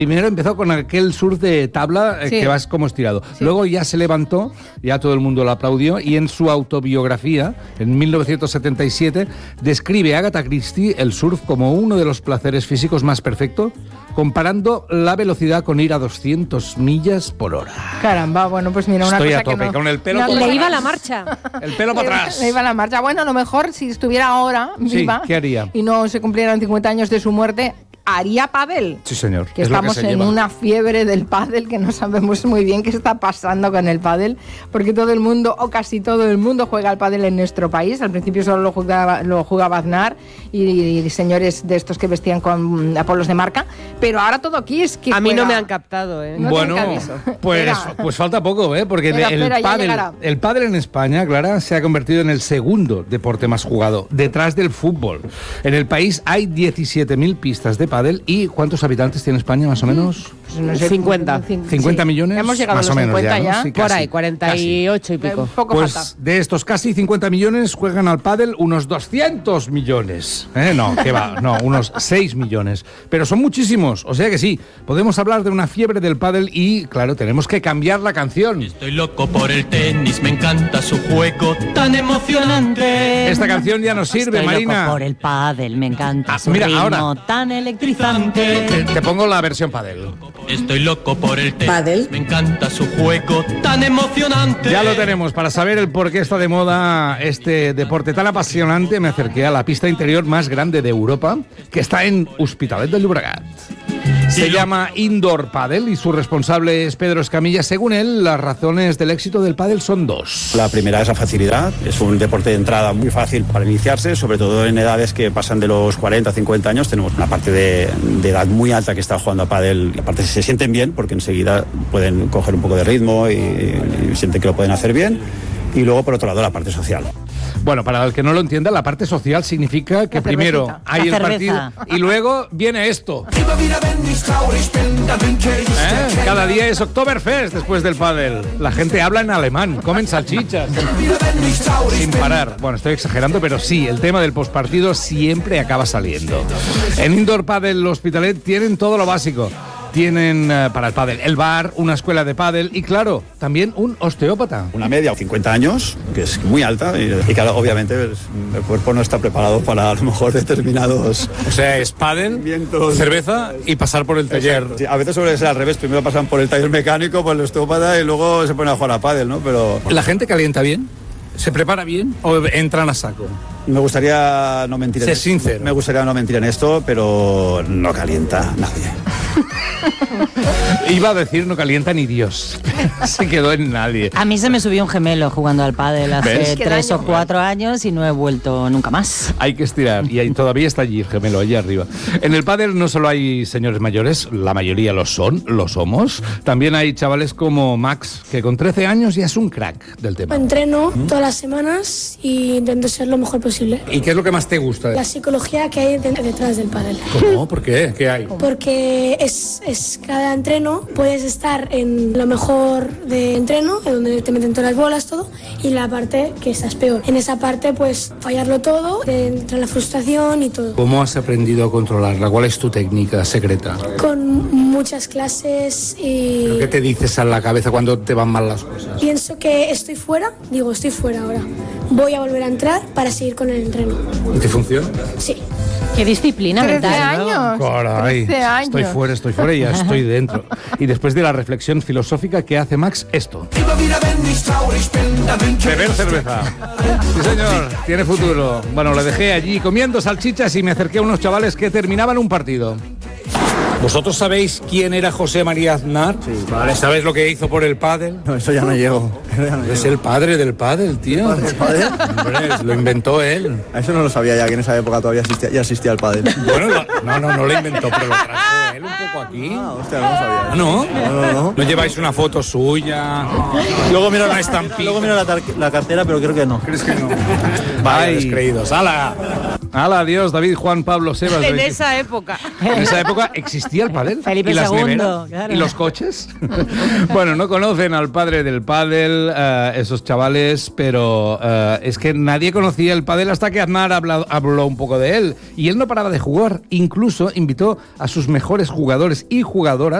Primero empezó con aquel surf de tabla que vas como estirado. Sí. Luego ya se levantó, ya todo el mundo lo aplaudió, y en su autobiografía, en 1977, describe a Agatha Christie el surf como uno de los placeres físicos más perfectos, comparando la velocidad con ir a 200 millas por hora. Caramba, bueno, pues mira, una Estoy cosa a tope, que no, con el pelo no, le iba la marcha. El pelo para atrás. Le iba la marcha. Bueno, a lo mejor si estuviera ahora viva, ¿qué haría? Y no se cumplieran 50 años de su muerte, haría pádel. Sí, señor. Que estamos en una fiebre del pádel, que no sabemos muy bien qué está pasando con el pádel, porque todo el mundo, o casi todo el mundo, juega al pádel en nuestro país. Al principio solo lo jugaba Aznar y señores de estos que vestían con apolos de marca, pero ahora todo aquí es que a mí no me han captado, ¿eh? No bueno, pues falta poco, ¿eh? Porque el pádel en España, Clara, se ha convertido en el segundo deporte más jugado, detrás del fútbol. En el país hay 17.000 pistas de pádel. ¿Y cuántos habitantes tiene España, más o menos? Pues no sé, 50. 50 millones. Hemos llegado más a los o menos 50 ya. ¿no? Sí, por ahí, 48 casi. Y pico. Poco pues falta. De estos casi 50 millones juegan al pádel unos 200 millones. No, ¿qué va? No, unos 6 millones. Pero son muchísimos, o sea que sí, podemos hablar de una fiebre del pádel y, claro, tenemos que cambiar la canción. Estoy loco por el tenis, me encanta su juego tan emocionante. Esta canción ya nos sirve, Estoy Marina. Loco por el pádel, me encanta su mira, ritmo ahora tan electrizante. te pongo la versión pádel. Estoy loco por el tenis, me encanta su juego tan emocionante. Ya lo tenemos. Para saber el por qué está de moda este deporte tan apasionante, me acerqué a la pista interior más grande de Europa, que está en Hospitalet de Llobregat. Se llama Indoor Padel y su responsable es Pedro Escamilla. Según él, las razones del éxito del pádel son dos. La primera es la facilidad. Es un deporte de entrada muy fácil para iniciarse, sobre todo en edades que pasan de los 40 a 50 años. Tenemos una parte de edad muy alta que está jugando a pádel. Y aparte se sienten bien porque enseguida pueden coger un poco de ritmo y sienten que lo pueden hacer bien. Y luego, por otro lado, la parte social. Bueno, para el que no lo entienda, la parte social significa que primero hay el partido y luego viene esto. Cada día es Oktoberfest después del pádel. La gente habla en alemán, comen salchichas sin parar. Bueno, estoy exagerando, pero sí, el tema del postpartido siempre acaba saliendo. En Indoor Padel Hospitalet tienen todo lo básico. Tienen para el pádel el bar, una escuela de pádel y, claro, también un osteópata. Una media, 50 años, que es muy alta y claro, obviamente el cuerpo no está preparado para a lo mejor determinados... O sea, es pádel, cerveza y pasar por el taller. Sí, a veces suele ser al revés, primero pasan por el taller mecánico, por el osteópata y luego se ponen a jugar a pádel, ¿no? Pero... ¿La gente calienta bien? ¿Se prepara bien o entran a saco? Me gustaría no mentir en esto. Sé sincero. Me gustaría no mentir en esto, pero no calienta nadie. Iba a decir no calienta ni Dios. Se quedó en nadie. A mí se me subió un gemelo jugando al pádel hace 3 o 4 años y no he vuelto nunca más. Hay que estirar y todavía está allí el gemelo, allí arriba. En el pádel no solo hay señores mayores, la mayoría lo somos. También hay chavales como Max, que con 13 años ya es un crack del tema. Entreno todas las semanas y intento ser lo mejor posible. ¿Y qué es lo que más te gusta? La psicología que hay detrás del pádel. ¿Cómo? ¿Por qué? ¿Qué hay? Porque es cada entreno, puedes estar en lo mejor de entreno, en donde te meten todas las bolas, todo, y la parte que estás peor. En esa parte, pues, fallarlo todo, entra la frustración y todo. ¿Cómo has aprendido a controlarla? ¿Cuál es tu técnica secreta? Con muchas clases y... ¿Pero qué te dices a la cabeza cuando te van mal las cosas? Pienso que estoy fuera ahora. Voy a volver a entrar para seguir con el entreno. ¿Y te funciona? Sí. Qué disciplina 13 mental. años. Caray, 13 años. Estoy fuera y ya estoy dentro. Y después de la reflexión filosófica que hace Max, esto. Beber cerveza. Sí, señor, tiene futuro. Bueno, le dejé allí comiendo salchichas y me acerqué a unos chavales que terminaban un partido. ¿Vosotros sabéis quién era José María Aznar? Sí, vale. ¿Sabéis lo que hizo por el pádel? No, eso ya no llego. Es el padre del pádel, tío. ¿El pádel? Hombre, lo inventó él. Eso no lo sabía ya, que en esa época todavía existía el pádel. Bueno, no lo inventó, pero lo trajo él un poco aquí. Ah, hostia, no lo sabía. ¿No? ¿No lleváis una foto suya? Luego miro estampita. la cartera, pero creo que no. ¿Crees que no? Vaya descreídos. ¡Hala! ¡Hala, adiós, David, Juan, Pablo, Sebas! En esa época. En esa época existía el pádel. Felipe y las II, neveras, claro. y los coches. Bueno, no conocen al padre del pádel, esos chavales, pero es que nadie conocía el pádel hasta que Aznar habló un poco de él. Y él no paraba de jugar. Incluso invitó a sus mejores jugadores y jugadoras